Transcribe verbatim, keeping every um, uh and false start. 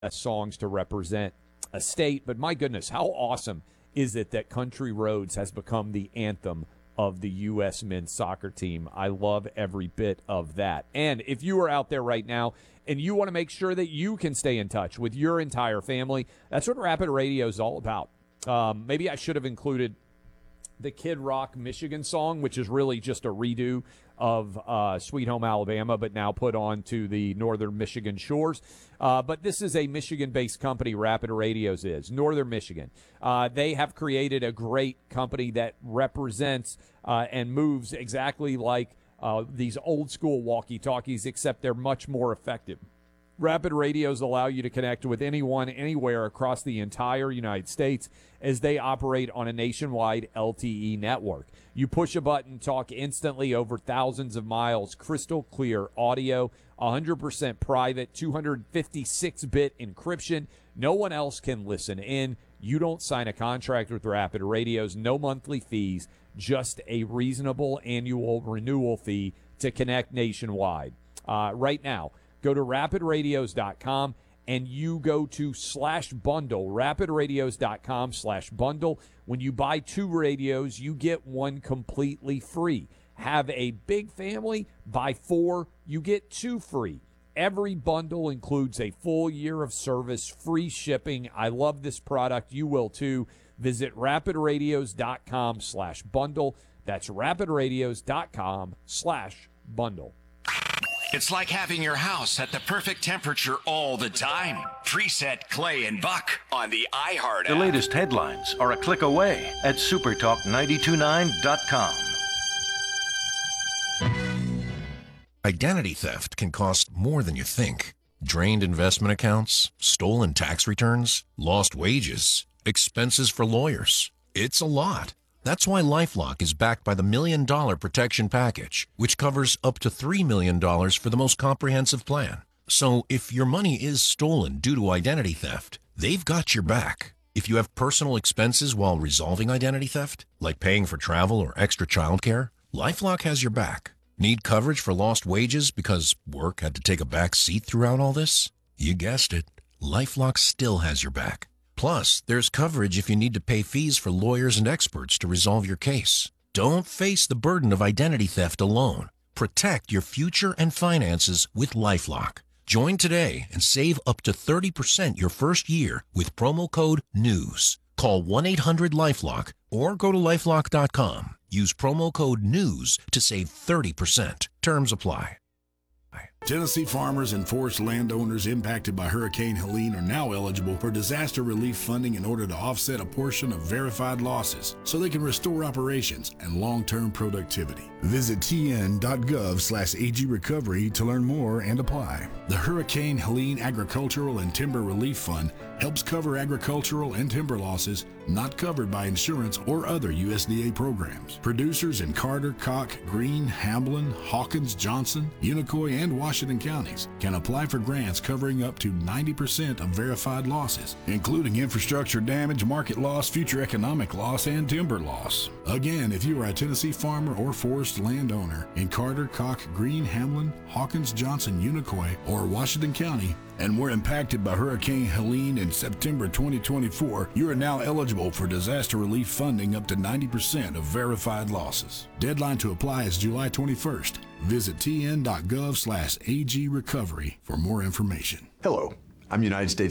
songs to represent a state, but my goodness, how awesome is it that Country Roads has become the anthem of the U S men's soccer team? I love every bit of that. And if you are out there right now and you want to make sure that you can stay in touch with your entire family, that's what Rapid Radio is all about. Um, maybe I should have included the Kid Rock Michigan song, which is really just a redo of uh, Sweet Home Alabama, but now put on to the northern Michigan shores. Uh, but this is a Michigan-based company, Rapid Radios is, Northern Michigan. Uh, they have created a great company that represents uh, and moves exactly like uh, these old-school walkie-talkies, except they're much more effective. Rapid Radios allow you to connect with anyone, anywhere across the entire United States as they operate on a nationwide L T E network. You push a button, talk instantly over thousands of miles, crystal clear audio, one hundred percent private, two fifty-six bit encryption. No one else can listen in. You don't sign a contract with Rapid Radios, no monthly fees, just a reasonable annual renewal fee to connect nationwide. Uh, right now, go to rapid radios dot com and you go to slash bundle, rapid radios dot com slash bundle. When you buy two radios, you get one completely free. Have a big family, buy four, you get two free. Every bundle includes a full year of service, free shipping. I love this product. You will too. Visit rapid radios dot com slash bundle. That's rapid radios dot com slash bundle. It's like having your house at the perfect temperature all the time. Preset Clay and Buck on the iHeart app. The latest headlines are a click away at supertalk nine two nine dot com. Identity theft can cost more than you think. Drained investment accounts, stolen tax returns, lost wages, expenses for lawyers. It's a lot. That's why LifeLock is backed by the Million Dollar Protection Package, which covers up to three million dollars for the most comprehensive plan. So if your money is stolen due to identity theft, they've got your back. If you have personal expenses while resolving identity theft, like paying for travel or extra childcare, LifeLock has your back. Need coverage for lost wages because work had to take a back seat throughout all this? You guessed it. LifeLock still has your back. Plus, there's coverage if you need to pay fees for lawyers and experts to resolve your case. Don't face the burden of identity theft alone. Protect your future and finances with LifeLock. Join today and save up to thirty percent your first year with promo code NEWS. Call one eight hundred LifeLock or go to lifelock dot com. Use promo code NEWS to save thirty percent. Terms apply. Tennessee farmers and forest landowners impacted by Hurricane Helene are now eligible for disaster relief funding in order to offset a portion of verified losses so they can restore operations and long-term productivity. Visit T N dot gov slash A G recovery to learn more and apply. The Hurricane Helene Agricultural and Timber Relief Fund helps cover agricultural and timber losses not covered by insurance or other U S D A programs. Producers in Carter, Koch, Greene, Hamblin, Hawkins, Johnson, Unicoi, and Washington counties can apply for grants covering up to ninety percent of verified losses, including infrastructure damage, market loss, future economic loss, and timber loss. Again, if you are a Tennessee farmer or forest landowner in Carter, Koch, Greene, Hamlin, Hawkins, Johnson, Unicoi, or Washington County, and were impacted by Hurricane Helene in September twenty twenty-four, you are now eligible for disaster relief funding up to ninety percent of verified losses. Deadline to apply is July twenty-first. Visit T N dot gov slash A G recovery for more information. Hello, I'm United States